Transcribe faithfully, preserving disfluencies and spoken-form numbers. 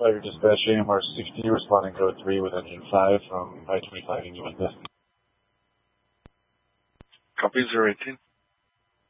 Tiger Dispatch A M R sixty, responding code three with engine five from I twenty-five in U S. Copy zero eighteen.